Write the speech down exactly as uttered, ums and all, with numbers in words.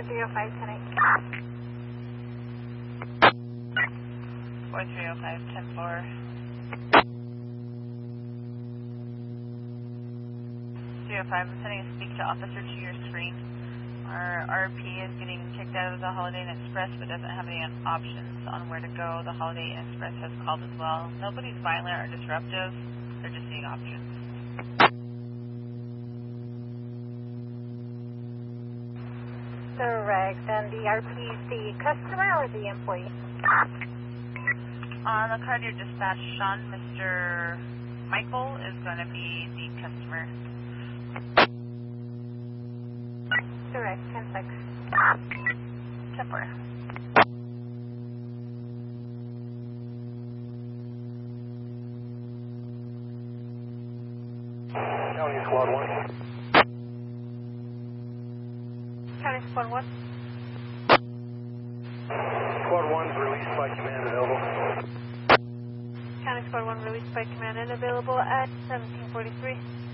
four three oh five, ten eight. four three oh five, ten four. three oh five, I'm sending a speak to officer to your screen. Our R P is getting kicked out of the Holiday Inn Express but doesn't have any options on where to go. The Holiday Inn Express has called as well. Nobody's violent or disruptive. They're just seeing options. Correct. And the R P is the customer or the employee? On the card you're dispatched, Sean, Mister Michael is going to be the customer. Correct, ten six. ten four. County Squad one. County Squad one. Squad one released by command available. County Squad one released by command and available at seventeen forty-three.